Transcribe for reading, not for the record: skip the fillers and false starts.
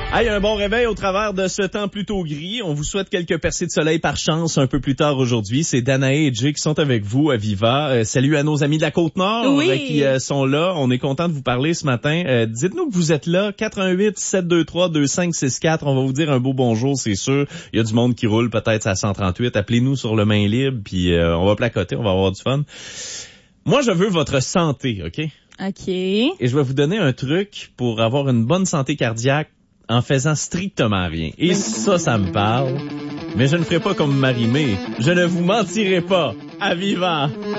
Hey, un bon réveil au travers de ce temps plutôt gris. On vous souhaite quelques percées de soleil par chance un peu plus tard aujourd'hui. C'est Danae et Jay qui sont avec vous à Viva. Salut à nos amis de la Côte-Nord qui sont là. On est content de vous parler ce matin. Dites-nous que vous êtes là. 418-723-2564. On va vous dire un beau bonjour, c'est sûr. Il y a du monde qui roule peut-être à 138. Appelez-nous sur le main libre, puis on va placoter, on va avoir du fun. Moi, je veux votre santé, OK? OK. Et je vais vous donner un truc pour avoir une bonne santé cardiaque en faisant strictement rien. Et ça me parle. Mais je ne ferai pas comme Marie-Mé. Je ne vous mentirai pas. À Viva!